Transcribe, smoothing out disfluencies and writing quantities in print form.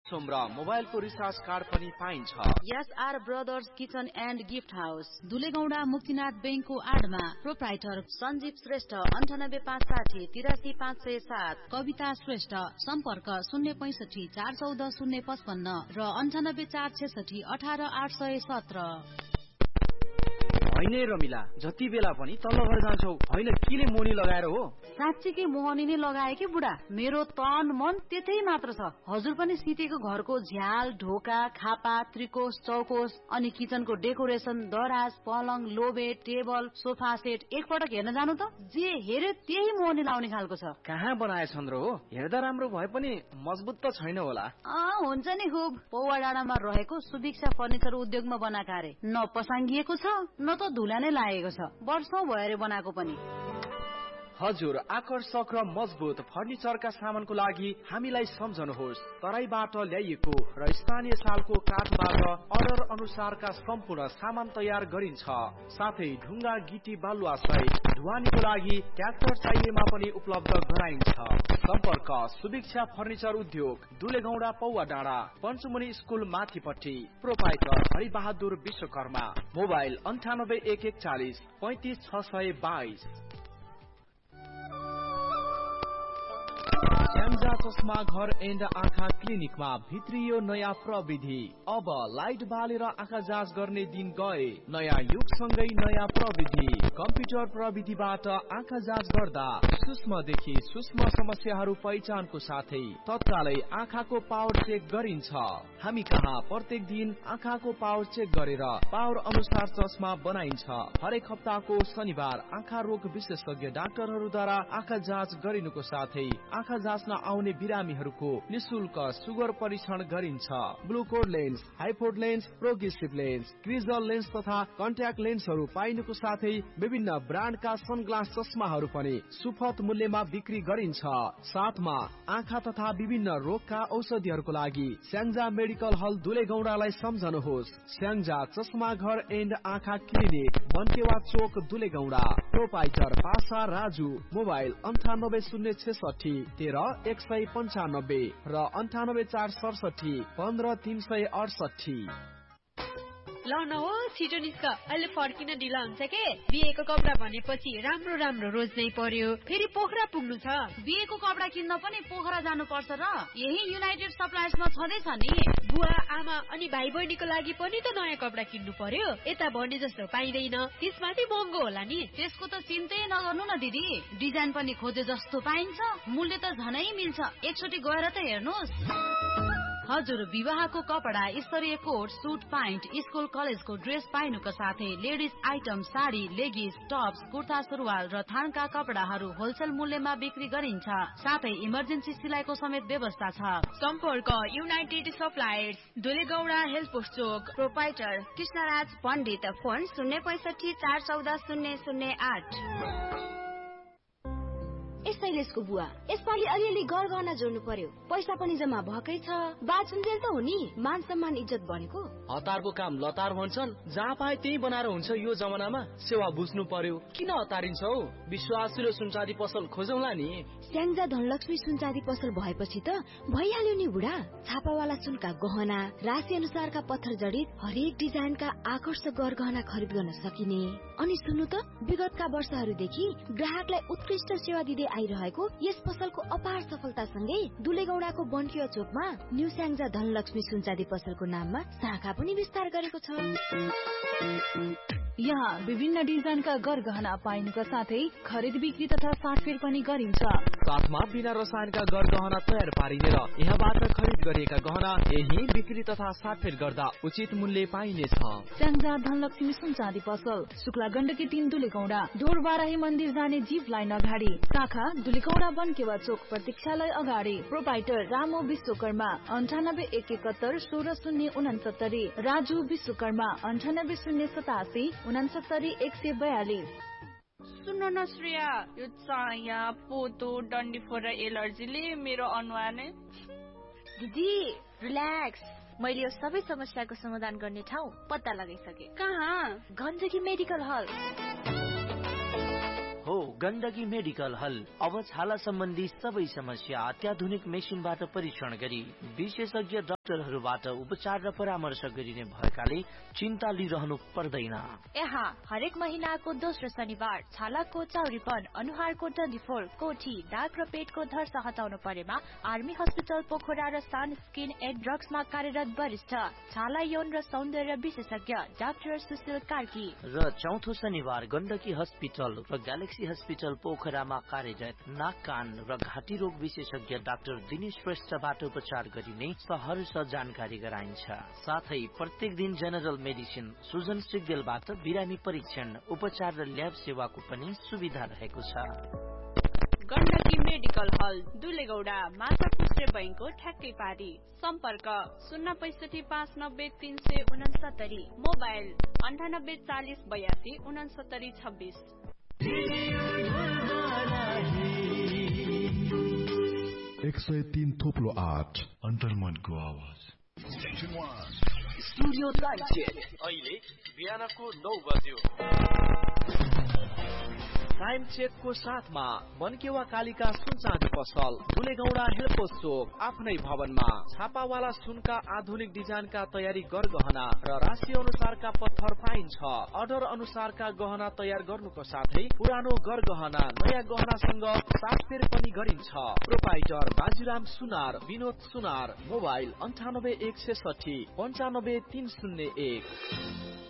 सोम र मोबाइलको recharge card पनि पाइन्छ। SR brothers kitchen and gift house, दुलेगौडा Muktinath बैंकको आडमा। प्रोप्राइटर सञ्जीव श्रेष्ठ, 98560 83507। कविता श्रेष्ठ, सम्पर्क 065 414 055 र 98466 18817। होइन रमिला, जति बेला पनि तल्लो घर जान्छौ, होइन किले मोनी लगाएर हो? साँच्चीकै मोहनी नै लगाए कि बुढा, मेरो तन मन त्यतै मात्र छ। हजुर पनि सितेको घरको झ्याल, ढोका, खापा, त्रिकोश, चौकोश अनि किचनको डेकोरेसन, दराज, पलङ, लोबे, टेबल, सोफा सेट एकपटक हेर्न जानु त। जे हेरे त्यही मोहनी लाउने खालको छ। कहाँ बनाएछन् र हो? हेर्दा राम्रो भए पनि मजबुत त छैन होला। हुन्छ नि खुब। पौवा डाँडामा रहेको सुभिक्षा फर्निचर उद्योगमा बनाएका अरे। न पसाङ्गिएको छ न त धुला नै लागेको छ। वर्षौं भयो अरे बनाएको पनि। हजुर, आकर्षक र मजबुत फर्निचरका सामानको लागि हामीलाई सम्झनुहोस्। तराईबाट ल्याइएको र स्थानीय सालको काठबाट अर्डर अनुसारका सम्पूर्ण सामान तयार गरिन्छ। साथै ढुङ्गा, गिटी, बालुवा सहित ढुवानीको लागि ट्र्याक्टर चाहिएमा पनि उपलब्ध गराइन्छ। सम्पर्क सुभिक्षा फर्निचर उद्योग, दुलेगौडा, पौवा डाँडा, पञ्चमुनि स्कुल माथिपट्टि। प्रोप्राइटर हरिबहादुर विश्वकर्मा। मोबाइल 98 141 35 622। स्याङ्जा चस्मा घर एन्ड आँखा क्लिनिकमा भित्रियो नयाँ प्रविधि। अब लाइट बालेर आँखा जाँच गर्ने दिन गए। नयाँ युगसँगै नयाँ प्रविधि। कम्प्युटर प्रविधिबाट आँखा जाँच गर्दा सूक्ष्मदेखि सूक्ष्म समस्याहरू पहिचानको साथै तत्कालै आँखाको पावर चेक गरिन्छ। हामी कहाँ प्रत्येक दिन आँखाको पावर चेक गरेर पावर अनुसार चस्मा बनाइन्छ। हरेक हप्ताको शनिबार आँखा रोग विशेषज्ञ डाक्टरहरूद्वारा आँखा जाँच गरिनुको साथै आँखा जाँच्न आउने बिरामीहरूको निशुल्क सुगर परीक्षण गरिन्छ। ग्लुकोड lens, हाइपोड lens, progressive lens, क्रिजल lens तथा कन्ट्याक्ट लेन्सहरू पाइनुको साथै विभिन्न ब्रान्डका सनग्लास चस्माहरू पनि सुपथ मूल्यमा बिक्री गरिन्छ। साथमा आँखा तथा विभिन्न रोगका औषधिहरूको लागि स्याङ्जा मेडिकल हल दुलेगौडालाई सम्झनुहोस्। स्याङ्जा चस्मा घर एन्ड आँखा क्लिनिक, बनकेवा चोक, दुलेगौडा। प्रोप्राइटर पासा राजु। मोबाइल 9806 13 195 र 98467 15368। ल न हो, छिटो निस्क, अहिले फर्किन ढिला हुन्छ के। बिहेको कपडा भनेपछि राम्रो राम्रो रोज्नै पर्यो, फेरि पोखरा पुग्नु छ। बिहेको कपडा किन्न पनि पोखरा जानु पर्छ र? यही युनाइटेड सप्लायर्समा छँदैछ नि। बुवा, आमा अनि भाइ बहिनीको लागि पनि त नयाँ कपडा किन्नु पर्यो। यता भने जस्तो पाइँदैन, त्यसमाथि महँगो होला नि। त्यसको त चिन्तै नगर्नु न दिदी, डिजाइन पनि खोजे जस्तो पाइन्छ, मूल्य त झनै मिल्छ। एकचोटि गएर त हेर्नुहोस्। हजुर, विवाहको कपडा, स्तरीय कोट, सुट, प्यान्ट, स्कुल कलेजको ड्रेस पाइनुको साथै ladies item, sari, लेगिस, Tops, kurta सुरुवाल र थानका कपडाहरू होलसेल मूल्यमा बिक्री गरिन्छ। साथै इमर्जेन्सी सिलाइको समेत व्यवस्था छ। सम्पर्क युनाइटेड सप्लायर्स, दुलेगौडा हेल्थ पोस्ट चोक। प्रोप्राइटर कृष्णराज पण्डित। फोन 065 414 008। शैलेशको बुवा, यसपालि अलिअलि गरगहना जोड्नु पर्यो। पैसा पनि जम्मा भएकै छ। बाँचुन्जेल त हो नि, मान सम्मान इज्जत बढेको। हतारको काम लतार भन्छन्, जहाँ पाए त्यही बनाएर हुन्छ। यो जमानामा सेवा बुझ्नु पर्यो। किन हतारिन्छौ? विश्वासिलो सुनचाँदी पसल खोजौला नि। स्याङ्जा धनलक्ष्मी सुनचाँदी पसल भएपछि त भइहाल्यो नि बुढा। छापावाला सुनका गहना, राशि अनुसारका पत्थर जडित हरेक डिजाइनका आकर्षक गरगहना खरिद गर्न सकिने। अनि सुन्नु त, विगतका वर्षहरूदेखि ग्राहकलाई उत्कृष्ट सेवा दिँदै आइरहेको यस पसलको अपार सफलतासँगै दुलेगौडाको बनकिया चोकमा न्यू स्याङ्जा धनलक्ष्मी सुनचाँदी पसलको नाममा शाखा पनि विस्तार गरेको छ। यहाँ विभिन्न डिजाइनका गरगहना पाइनुका साथै खरिद बिक्री तथा साटफेर पनि गरिन्छ। साथमा बिना रसायनका गरगहना तयार पारिने र यहाँबाट खरिद गरिएका गहना यही बिक्री तथा साटफेर गर्दा उचित मूल्य पाइनेछ। स्याङ्जा धनलक्ष्मी सुनचाँदी पसल, शुक्ला गण्डकी 3, दुलेगौडा। ढोरबाराही मन्दिर जाने जीप लाइन अगाडि। शाखा दुलेगौडा बनकेवा चोक प्रतीक्षालय अगाडि। प्रोप्राइटर रामो विश्वकर्मा। 98 171 16069। राजु विश्वकर्मा। 98 087 69 142। सुन्नु न श्रेया, यो चाया, पोतो, डन्डीफोर र एलर्जीले मेरो अनुहार नै। दिदी रिल्याक्स, मैले यो सबै समस्याको समाधान गर्ने ठाउँ पत्ता लगाइसके। कहाँ? गण्डकी मेडिकल हल हो। गण्डकी मेडिकल हल। अब छाला सम्बन्धी सबै समस्या अत्याधुनिक मेसिनबाट परीक्षण गरी विशेषज्ञ डाक्टरहरूबाट उपचार र परामर्श गरिने भएकाले चिन्ता लिइरहनु पर्दैन। यहाँ हरेक महिनाको दोस्रो शनिबार छालाको चाउरीपन, अनुहारको डन्डीफोर, कोठी, दाग र पेटको धर्सा हटाउनु परेमा आर्मी हस्पिटल पोखरा र सान स्किन एन्ड ड्रग्समा कार्यरत वरिष्ठ छाला यौन र सौन्दर्य विशेषज्ञ डाक्टर सुशील कार्की र चौथो शनिबार गण्डकी हस्पिटल र ग्यालेक्सी हस्पिटल पोखरामा कार्यरत नाक, कान र घाँटी रोग विशेषज्ञ डाक्टर दिनेश श्रेष्ठबाट उपचार गरिने सहर्ष जानकारी गराइन्छ। साथै प्रत्येक दिन जेनरल मेडिसिन सुजन सिग्देलबाट बिरामी परीक्षण, उपचार र ल्याब सेवाको पनि सुविधा रहेको छ। गण्डकी मेडिकल हल दुलेगौडा माछा पुस्रे बैंकको ठ्याक्कै पारी। सम्पर्क 065590369, मोबाइल 9840826926। 103.8 अन्तर्मनको आवाज। स्टुडियो टाइम चेक अहिले बिहानको 9 बज्यो। टाइम चेकको साथमा मनकेवा कालिका सुनचाँदी पसल, दुलेगौडा हेडपोस्ट चोक, आफ्नै भवनमा छापावाला सुनका आधुनिक डिजाइनका तयारी गरगहना र राशि अनुसारका पत्थर पाइन्छ। अर्डर अनुसारका गहना तयार गर्नुको साथै पुरानो गरगहना नयाँ गहनासँग साथफेर पनि गरिन्छ। प्रोपाइटर बाजीराम सुनार, विनोद सुनार, मोबाइल 9816695301।